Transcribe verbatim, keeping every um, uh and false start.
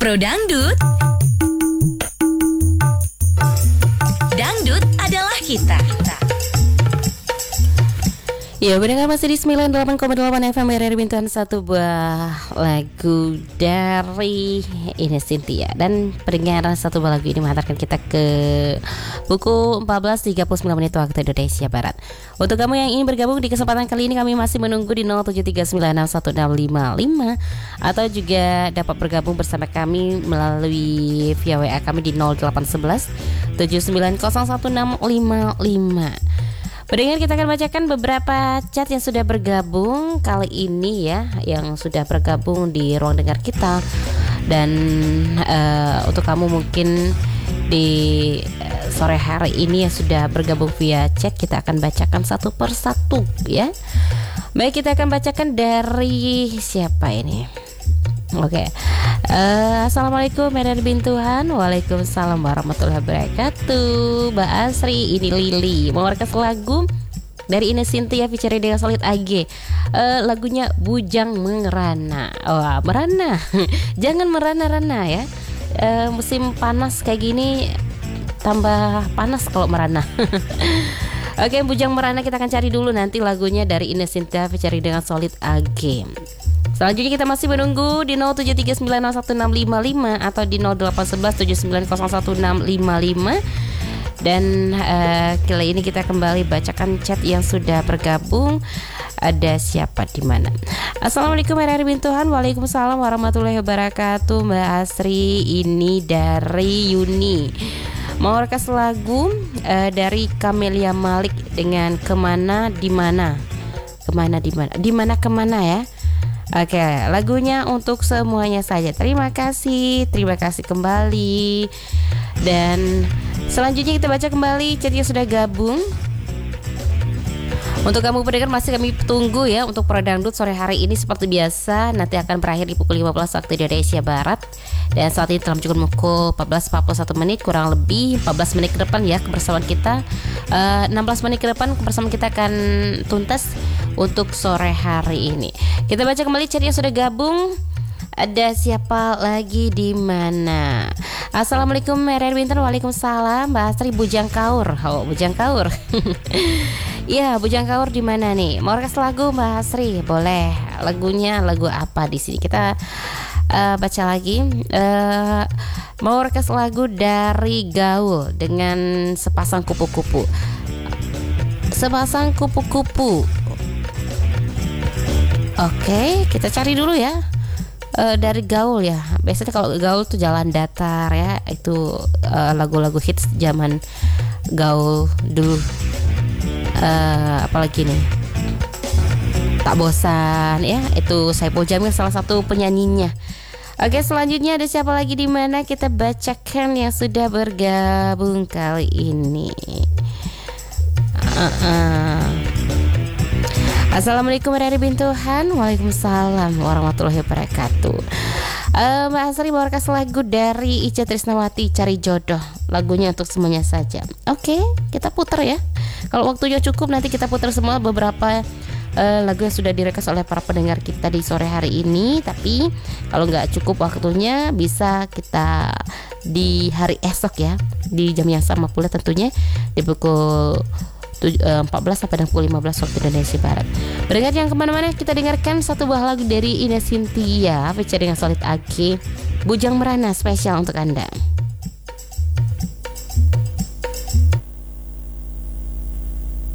Pro Dangdut, dangdut adalah kita. Ya, benar masih di sembilan puluh delapan koma delapan F M R R I Bintuan, satu buah lagu dari Ines Cynthia. Dan pendengar, satu buah lagu ini mengantarkan kita ke pukul empat belas tiga puluh sembilan menit waktu Indonesia Barat. Untuk kamu yang ingin bergabung di kesempatan kali ini, kami masih menunggu di nol tujuh tiga sembilan enam satu enam lima lima, atau juga dapat bergabung bersama kami melalui via W A kami di nol delapan satu satu tujuh sembilan nol satu enam lima lima. Pendengar, kita akan bacakan beberapa chat yang sudah bergabung kali ini ya, yang sudah bergabung di ruang dengar kita. Dan uh, untuk kamu mungkin di uh, sore hari ini yang sudah bergabung via chat, kita akan bacakan satu persatu ya. Baik, kita akan bacakan dari siapa ini? Oke, okay. uh, Assalamualaikum R R I Bintuan. Waalaikumsalam warahmatullahi wabarakatuh. Mbak Asri, ini Lili mau request lagu dari Ines Cynthia featuring dengan Solid A G. uh, Lagunya Bujang Merana. Wah, merana jangan merana-rana ya. uh, Musim panas kayak gini tambah panas kalau merana. Oke, okay, Bujang Merana kita akan cari dulu nanti lagunya dari Ines Cynthia featuring dengan Solid A G. Selanjutnya kita masih menunggu di nol tujuh tiga sembilan nol satu enam lima lima atau di nol delapan satu satu tujuh sembilan nol satu enam lima lima. Dan uh, kali ini kita kembali bacakan chat yang sudah bergabung. Ada siapa di mana? Assalamualaikum R R I Bintuan. Waalaikumsalam warahmatullahi wabarakatuh. Mbak Asri, ini dari Yuni. Mau request lagu uh, dari Camelia Malik dengan Kemana Dimana. Kemana Dimana. Dimana kemana ya? Oke, lagunya untuk semuanya saja. Terima kasih, terima kasih kembali. Dan selanjutnya kita baca kembali chat yang sudah gabung. Untuk kamu pendengar, masih kami tunggu ya untuk Pro Dangdut sore hari ini seperti biasa. Nanti akan berakhir di pukul lima belas waktu Indonesia Barat. Dan saat ini telah menunjukkan pukul empat belas empat puluh satu menit, kurang lebih empat belas menit ke depan ya kebersamaan kita. uh, enam belas menit ke depan kebersamaan kita akan tuntas untuk sore hari ini. Kita baca kembali chat yang sudah gabung. Ada siapa lagi di mana? Assalamualaikum R R I Bintan. Waalaikumsalam. Mbak Astri, Bujang Kaur. Oh, Bujang Kaur. Iya, Bujang Kaur di mana nih? Mau request lagu Mbak Asri? Boleh. Lagunya lagu apa di sini? Kita uh, baca lagi. Uh, mau request lagu dari Gaul dengan Sepasang Kupu-Kupu. Sepasang kupu-kupu. Oke, kita cari dulu ya. Uh, dari Gaul ya. Biasanya kalau Gaul tuh Jalan Datar ya. Itu uh, lagu-lagu hits zaman Gaul dulu. Uh, apalagi nih, Tak Bosan ya. Itu Saipul Jamil salah satu penyanyinya. Oke, selanjutnya ada siapa lagi di mana? Kita bacakan yang sudah bergabung kali ini. Uh-uh. Assalamualaikum warahmatullahi wabarakatuh. Waalaikumsalam warahmatullahi wabarakatuh. uh, Mbak Asri mau request lagu dari Ica Trisnawati, Cari Jodoh. Lagunya untuk semuanya saja. Oke, kita putar ya. Kalau waktunya cukup nanti kita putar semua beberapa uh, lagu yang sudah direkas oleh para pendengar kita di sore hari ini. Tapi kalau nggak cukup waktunya, bisa kita di hari esok ya, di jam yang sama pula tentunya, di pukul empat belas sampai dengan pukul lima belas waktu Indonesia Barat. Berdengar yang kemana-mana, kita dengarkan satu buah lagu dari Ines Cynthia featuring dengan Solid A G, Bujang Merana, spesial untuk Anda.